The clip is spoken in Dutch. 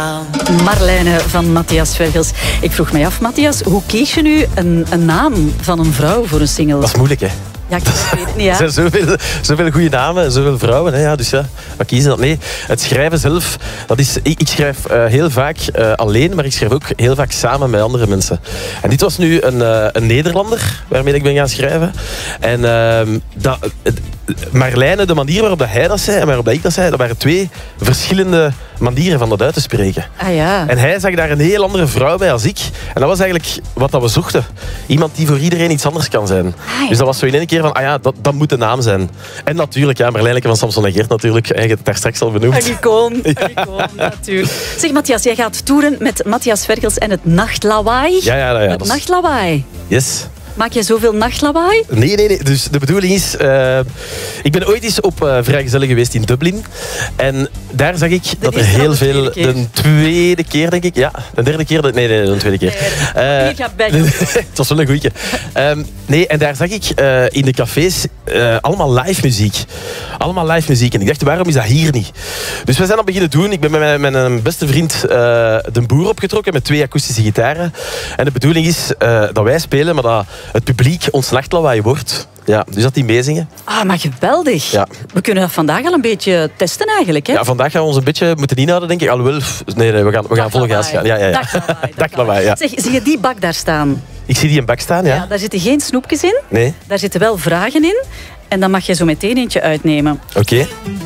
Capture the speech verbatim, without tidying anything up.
Marlijne van Matthias Vergels. Ik vroeg mij af, Matthias, hoe kies je nu een, een naam van een vrouw voor een single? Dat is moeilijk, hè? Ja, ik weet het niet, ja. Er zijn zoveel, zoveel goede namen, zoveel vrouwen. Hè? Ja, dus ja, wat kiezen dat? Nee, het schrijven zelf, dat is, ik, ik schrijf uh, heel vaak uh, alleen, maar ik schrijf ook heel vaak samen met andere mensen. En dit was nu een, uh, een Nederlander waarmee ik ben gaan schrijven. En uh, dat, uh, Marlijne, de manier waarop dat hij dat zei en waarop dat ik dat zei, dat waren twee verschillende manieren van dat uit te spreken. Ah, ja. En hij zag daar een heel andere vrouw bij als ik. En dat was eigenlijk wat dat we zochten. Iemand die voor iedereen iets anders kan zijn. Ah, ja. Dus dat was zo in één keer van, ah ja, dat, dat moet de naam zijn. En natuurlijk, ja, Marlijneke van Samson en Geert natuurlijk. Je hebt het daar straks al benoemd. Een icoon, een icoon, natuurlijk. Zeg, Matthias, jij gaat toeren met Matthias Vergels en het nachtlawaai. Ja, ja, ja. ja Het nachtlawaai. Yes. Maak jij zoveel nachtlawaai? Nee, nee, nee. Dus de bedoeling is... Uh, ik ben ooit eens op uh, vrijgezellen geweest in Dublin. En daar zag ik de dat er heel veel... Keer. De tweede keer, denk ik. Ja, de derde keer. De, nee, nee, de tweede keer. Nee, uh, ik ga bij het was wel een goeie. Um, nee, en daar zag ik uh, in de cafés uh, allemaal live muziek. Allemaal live muziek. En ik dacht, waarom is dat hier niet? Dus we zijn dat beginnen doen. Ik ben met mijn, met mijn beste vriend uh, De Boer opgetrokken met twee akoestische gitaren. En de bedoeling is uh, dat wij spelen, maar dat het publiek ons nachtlawaai wordt. Ja, dus dat die meezingen. Ah, maar geweldig. Ja. We kunnen dat vandaag al een beetje testen eigenlijk, hè? Ja, vandaag gaan we ons een beetje moeten inhouden, denk ik. Alhoewel, nee, nee, we gaan, we gaan vol gas gaan. Ja, ja, ja. Nachtlawaai. Nachtlawaai, ja. Zeg, zie je die bak daar staan? Ik zie die in bak staan, ja. Ja, daar zitten geen snoepjes in. Nee. Daar zitten wel vragen in. En dan mag je zo meteen eentje uitnemen. Oké. Okay.